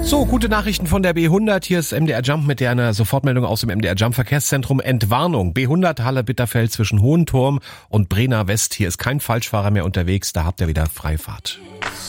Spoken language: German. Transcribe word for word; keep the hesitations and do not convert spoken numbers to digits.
So, gute Nachrichten von der B hundert. Hier ist M D R Jump mit der einer Sofortmeldung aus dem M D R Jump Verkehrszentrum. Entwarnung. B hundert Halle Bitterfeld zwischen Hohenturm und Brenner West. Hier ist kein Falschfahrer mehr unterwegs. Da habt ihr wieder Freifahrt.